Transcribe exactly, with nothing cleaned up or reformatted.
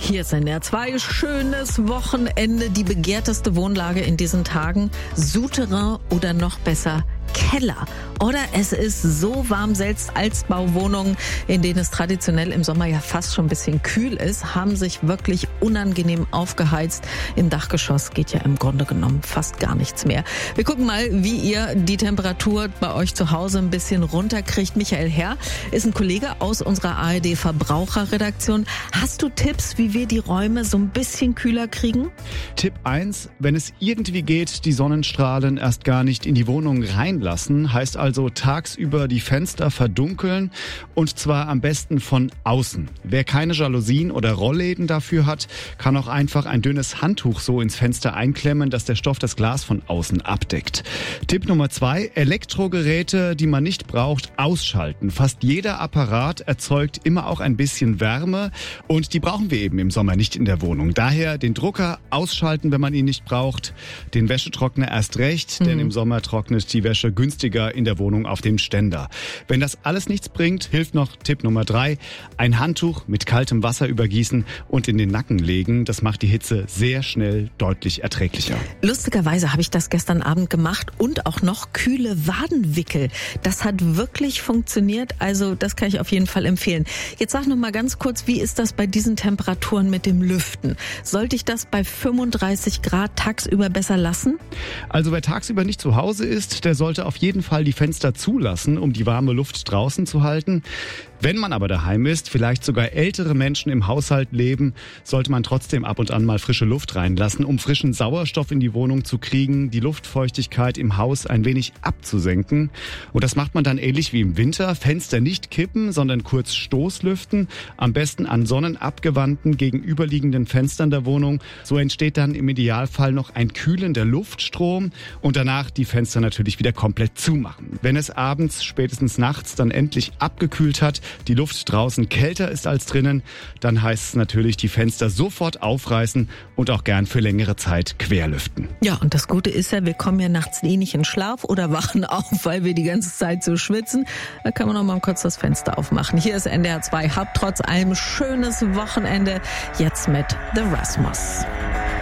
Hier ist N D R zwei. Schönes Wochenende. Die begehrteste Wohnlage in diesen Tagen. Souterrain oder noch besser Keller. Oder es ist so warm, selbst Altbauwohnungen, in denen es traditionell im Sommer ja fast schon ein bisschen kühl ist, haben sich wirklich unangenehm aufgeheizt. Im Dachgeschoss geht ja im Grunde genommen fast gar nichts mehr. Wir gucken mal, wie ihr die Temperatur bei euch zu Hause ein bisschen runterkriegt. Michael Herr ist ein Kollege aus unserer A R D Verbraucherredaktion. Hast du Tipps, wie wir die Räume so ein bisschen kühler kriegen? Tipp eins, wenn es irgendwie geht, die Sonnenstrahlen erst gar nicht in die Wohnung reinlassen. Heißt also tagsüber die Fenster verdunkeln und zwar am besten von außen. Wer keine Jalousien oder Rollläden dafür hat, kann auch einfach ein dünnes Handtuch so ins Fenster einklemmen, dass der Stoff das Glas von außen abdeckt. Tipp Nummer zwei, Elektrogeräte, die man nicht braucht, ausschalten. Fast jeder Apparat erzeugt immer auch ein bisschen Wärme und die brauchen wir eben im Sommer nicht in der Wohnung. Daher den Drucker ausschalten, wenn man ihn nicht braucht, den Wäschetrockner erst recht, mhm. denn im Sommer trocknet die Wäsche günstiger in der Wohnung auf dem Ständer. Wenn das alles nichts bringt, hilft noch Tipp Nummer drei, ein Handtuch mit kaltem Wasser übergießen und in den Nacken legen. Das macht die Hitze sehr schnell deutlich erträglicher. Lustigerweise habe ich das gestern Abend gemacht und auch noch kühle Wadenwickel. Das hat wirklich funktioniert, also das kann ich auf jeden Fall empfehlen. Jetzt sag noch mal ganz kurz, wie ist das bei diesen Temperaturen mit dem Lüften? Sollte ich das bei fünfunddreißig Grad tagsüber besser lassen? Also wer tagsüber nicht zu Hause ist, der sollte auf jeden Fall die Fenster zulassen, um die warme Luft draußen zu halten. Wenn man aber daheim ist, vielleicht sogar ältere Menschen im Haushalt leben, sollte man trotzdem ab und an mal frische Luft reinlassen, um frischen Sauerstoff in die Wohnung zu kriegen, die Luftfeuchtigkeit im Haus ein wenig abzusenken. Und das macht man dann ähnlich wie im Winter. Fenster nicht kippen, sondern kurz Stoßlüften, am besten an sonnenabgewandten gegenüberliegenden Fenstern der Wohnung. So entsteht dann im Idealfall noch ein kühlender Luftstrom und danach die Fenster natürlich wieder komplett zumachen. Wenn es abends, spätestens nachts dann endlich abgekühlt hat, die Luft draußen kälter ist als drinnen, dann heißt es natürlich, die Fenster sofort aufreißen und auch gern für längere Zeit querlüften. Ja, und das Gute ist ja, wir kommen ja nachts eh nicht in Schlaf oder wachen auf, weil wir die ganze Zeit so schwitzen. Da kann man noch mal kurz das Fenster aufmachen. Hier ist N D R zwei. Habt trotz allem schönes Wochenende. Jetzt mit The Rasmus.